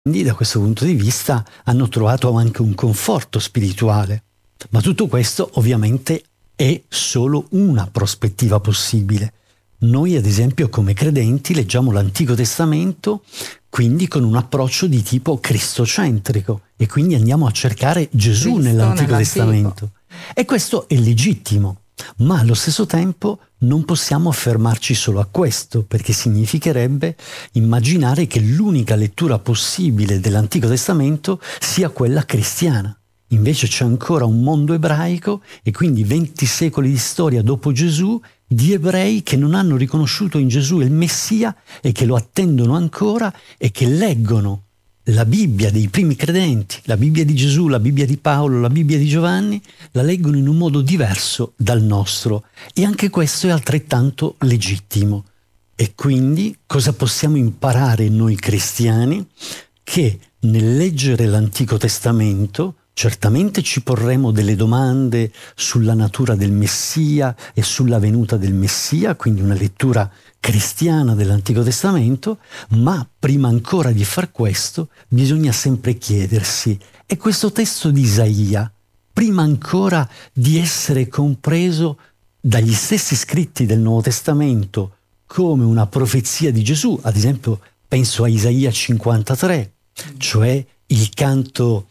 quindi da questo punto di vista hanno trovato anche un conforto spirituale. Ma tutto questo ovviamente è solo una prospettiva possibile. Noi ad esempio come credenti leggiamo l'Antico Testamento quindi con un approccio di tipo cristocentrico e quindi andiamo a cercare Gesù nell'Antico Testamento. E questo è legittimo, ma allo stesso tempo non possiamo fermarci solo a questo, perché significherebbe immaginare che l'unica lettura possibile dell'Antico Testamento sia quella cristiana. Invece c'è ancora un mondo ebraico e quindi 20 secoli di storia dopo Gesù di ebrei che non hanno riconosciuto in Gesù il Messia e che lo attendono ancora e che leggono la Bibbia dei primi credenti, la Bibbia di Gesù, la Bibbia di Paolo, la Bibbia di Giovanni, la leggono in un modo diverso dal nostro e anche questo è altrettanto legittimo. E quindi cosa possiamo imparare noi cristiani? Che nel leggere l'Antico Testamento certamente ci porremo delle domande sulla natura del Messia e sulla venuta del Messia, quindi una lettura cristiana dell'Antico Testamento, ma prima ancora di far questo bisogna sempre chiedersi: e questo testo di Isaia, prima ancora di essere compreso dagli stessi scritti del Nuovo Testamento come una profezia di Gesù, ad esempio penso a Isaia 53, cioè il canto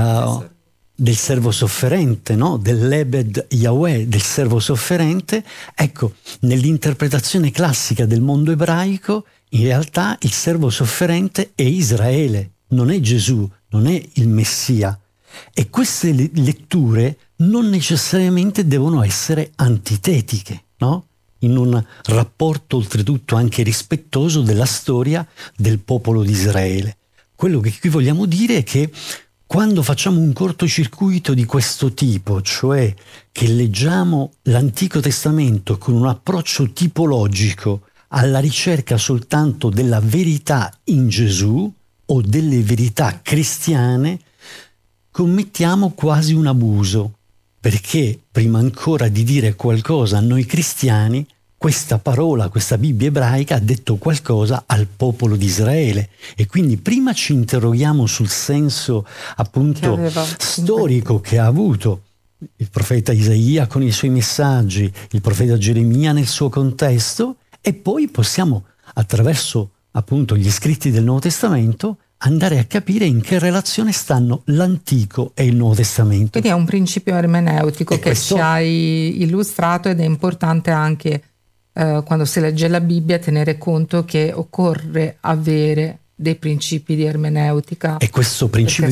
del servo sofferente, no? Dell'Ebed Yahweh, del servo sofferente. Ecco, nell'interpretazione classica del mondo ebraico, in realtà il servo sofferente è Israele, non è Gesù, non è il Messia. E queste letture non necessariamente devono essere antitetiche, no? In un rapporto oltretutto anche rispettoso della storia del popolo di Israele. Quello che qui vogliamo dire è che quando facciamo un cortocircuito di questo tipo, cioè che leggiamo l'Antico Testamento con un approccio tipologico alla ricerca soltanto della verità in Gesù o delle verità cristiane, commettiamo quasi un abuso, perché prima ancora di dire qualcosa a noi cristiani, questa parola, questa Bibbia ebraica ha detto qualcosa al popolo di Israele e quindi prima ci interroghiamo sul senso appunto storico che ha avuto il profeta Isaia con i suoi messaggi, il profeta Geremia nel suo contesto e poi possiamo attraverso appunto gli scritti del Nuovo Testamento andare a capire in che relazione stanno l'Antico e il Nuovo Testamento. Quindi è un principio ermeneutico che ci hai illustrato ed è importante anche quando si legge la Bibbia tenere conto che occorre avere dei principi di ermeneutica. E questo principio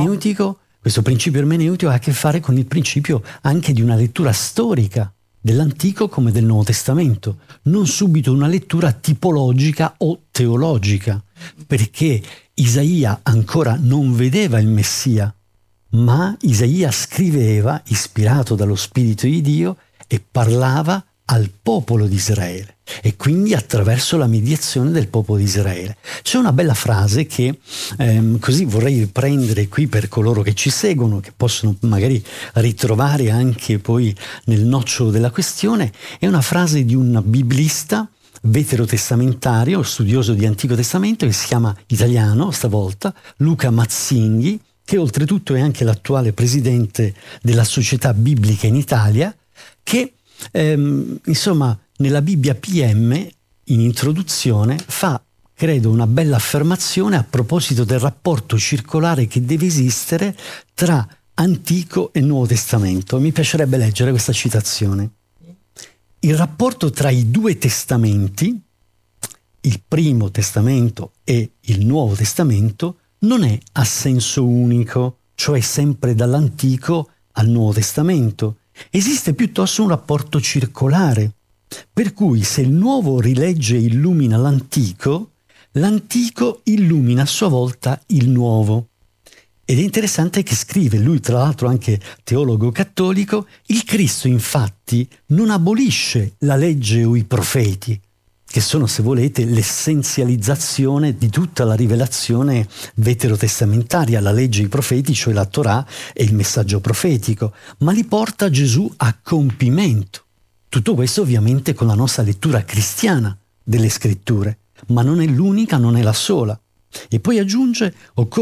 questo principio ermeneutico ha a che fare con il principio anche di una lettura storica dell'Antico come del Nuovo Testamento, non subito una lettura tipologica o teologica, perché Isaia ancora non vedeva il Messia, ma Isaia scriveva, ispirato dallo Spirito di Dio, e parlava al popolo di Israele e quindi attraverso la mediazione del popolo di Israele. C'è una bella frase che così vorrei riprendere qui per coloro che ci seguono, che possono magari ritrovare anche poi nel nocciolo della questione. È una frase di un biblista veterotestamentario, studioso di Antico Testamento, che si chiama italiano stavolta, Luca Mazzinghi, che oltretutto è anche l'attuale presidente della Società Biblica in Italia, che insomma nella Bibbia PM in introduzione fa, credo, una bella affermazione a proposito del rapporto circolare che deve esistere tra Antico e Nuovo Testamento. Mi piacerebbe leggere questa citazione. Il rapporto tra i due testamenti, il Primo Testamento e il Nuovo Testamento, non è a senso unico, cioè sempre dall'Antico al Nuovo Testamento. Esiste piuttosto un rapporto circolare, per cui se il Nuovo rilegge e illumina l'Antico, l'Antico illumina a sua volta il Nuovo. Ed è interessante che scrive, lui tra l'altro anche teologo cattolico, il Cristo infatti non abolisce la legge o i profeti, che sono, se volete, l'essenzializzazione di tutta la rivelazione veterotestamentaria, la legge e i profeti, cioè la Torah e il messaggio profetico, ma li porta Gesù a compimento. Tutto questo ovviamente con la nostra lettura cristiana delle scritture, ma non è l'unica, non è la sola. E poi aggiunge: occorre